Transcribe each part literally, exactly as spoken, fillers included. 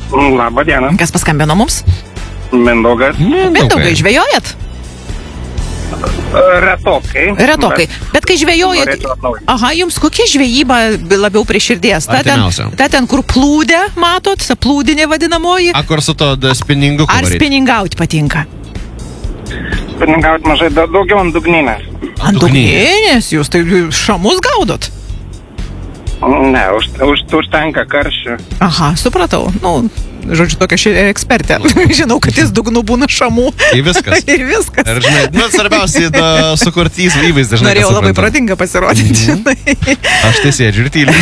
Labą dieną. Kas paskambino mums? Mindaugas. Mindaugai, žvejojat? Retokai. Retokai. Bet kai žvejojat... Aha, jums kokia žvejyba labiau prie širdies? Ta ten, ta ten, kur plūdė, matot, ta plūdinė vadinamoji? A, kur su to spinningu Ar spinningauti patinka? Spinningauti mažai, daugiau ant dugninės. Ant dugninės? Jūs tai šamus gaudot? Ne, už, už, užtenka karšių. Aha, supratau. Nu, žodžiu, tokia ši ekspertė. Žinau, kad jis dugnų būna šamų. Ir viskas. Ir viskas. Ir žinai, nu, svarbiausiai da, sukurtys įvaizdį, žinai. Norėjau labai protinga pasirodyti, žinai. Aš tai sėdžiu ir tyliu.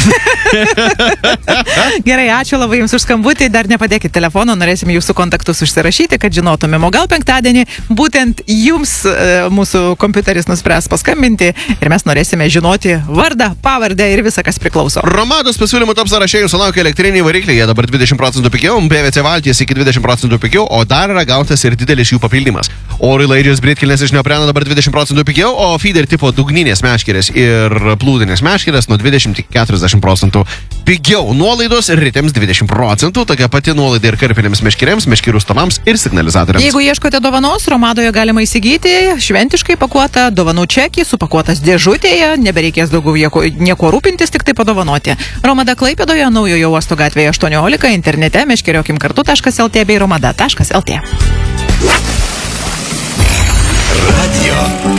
Gerai, ačiū labai jums už skambutį. Dar nepadėkit telefono, norėsime jūsų kontaktus užsirašyti, kad žinotumėm. O gal penktadienį būtent jums e, mūsų kompiuteris nuspręs paskambinti ir mes norėsime žinoti vardą, pavardę ir visą, kas priklauso. Romados pasiūlymų top sąraše jūsų laukia elektriniai varikliai, jie dabar dvidešimt procentų pigiau, P V C valties iki dvidešimt procentų pigiau, o dar yra gautas ir didelis jų papildymas. Oro laidžios britkelnės iš neopreno dabar dvidešimt procentų pigiau, o feeder tipo dugninės meškerės ir plūdinės meškerės nuo dvidešimt iki keturiasdešimt procentų pigiau. Nuolaidos ritėms dvidešimt procentų, tokia pati nuolaida ir karpinėms meškerėms, meškerių stamams ir signalizatoriams. Jeigu ieškote dovanos, Romadoje galima įsigyti šventiškai pakuotą dovanų čekį, supakuotas dėžutėje, nebereikės daugiau nieko, nieko rūpintis, tik tai padovanoti. Romada Klaipėdoje, Naujojo uosto gatvėje aštuoniolika, internete meškeriokim kartu taškas lt bei romada taškas lt. Radio